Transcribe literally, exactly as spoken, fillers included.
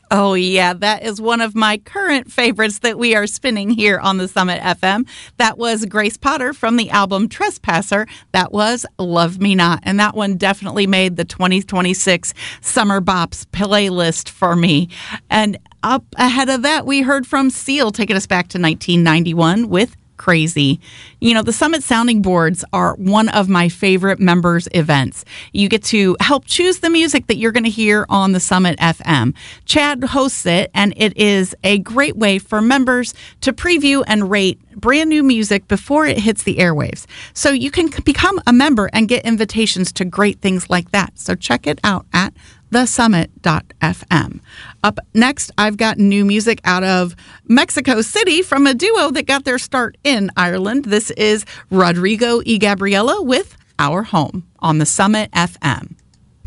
Oh, yeah, that is one of my current favorites that we are spinning here on the Summit F M. That was Grace Potter from the album Trespasser. That was Love Me Not. And that one definitely made the twenty twenty-six Summer Bops playlist for me. And up ahead of that, we heard from Seal, taking us back to nineteen ninety-one with Crazy. You know, the Summit Sounding Boards are one of my favorite members events. You get to help choose the music that you're going to hear on the Summit F M. Chad hosts it, and it is a great way for members to preview and rate brand new music before it hits the airwaves. So you can become a member and get invitations to great things like that. So check it out at the summit dot f m. Up next, I've got new music out of Mexico City from a duo that got their start in Ireland. This is Rodrigo y Gabriela with Our Home on the Summit F M.